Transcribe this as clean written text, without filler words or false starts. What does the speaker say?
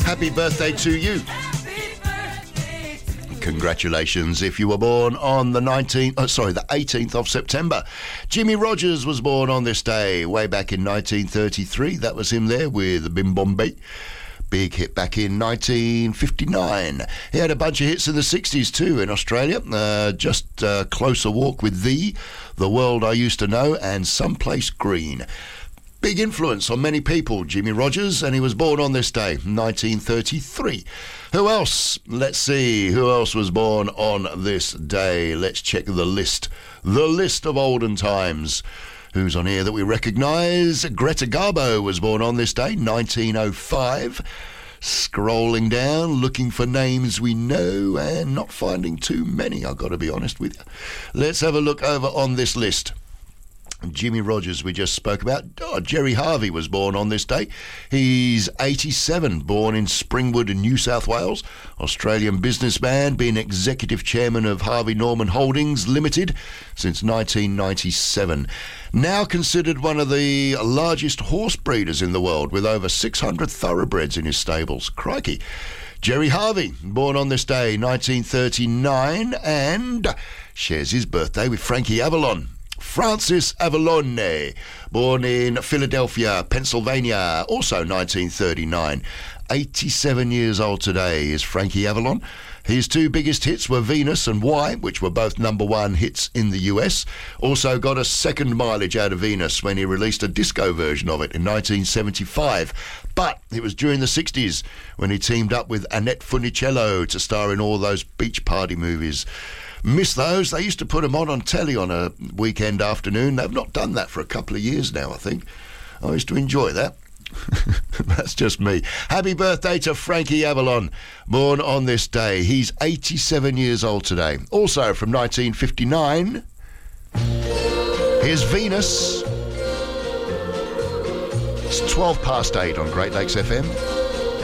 Happy birthday to you. Congratulations if you were born on the 18th of September. Jimmy Rogers was born on this day way back in 1933. That was him there with Bim Bombay. Big hit back in 1959. He had a bunch of hits in the 60s too in Australia. Just Closer Walk with Thee, The World I Used to Know, and Someplace Green. Big influence on many people, Jimmy Rogers, and he was born on this day, 1933. Who else? Let's see. Who else was born on this day? Let's check the list. The list of olden times. Who's on here that we recognise? Greta Garbo was born on this day, 1905. Scrolling down, looking for names we know and not finding too many, I've got to be honest with you. Let's have a look over on this list. Jimmy Rogers we just spoke about. Jerry Harvey was born on this day. He's 87, born in Springwood in New South Wales. Australian businessman, been executive chairman of Harvey Norman Holdings Limited since 1997. Now considered one of the largest horse breeders in the world with over 600 thoroughbreds in his stables. Crikey. Jerry Harvey, born on this day, 1939, and shares his birthday with Frankie Avalon. Francis Avalone, born in Philadelphia, Pennsylvania, also 1939. 87 years old today is Frankie Avalon. His two biggest hits were Venus and Why, which were both number one hits in the US. Also got a second mileage out of Venus when he released a disco version of it in 1975. But it was during the 60s when he teamed up with Annette Funicello to star in all those beach party movies. Miss those. They used to put them on telly on a weekend afternoon. They've not done that for a couple of years now, I think. I used to enjoy that. That's just me. Happy birthday to Frankie Avalon, born on this day. He's 87 years old today. Also from 1959, here's Venus. It's 8:12 on Great Lakes FM.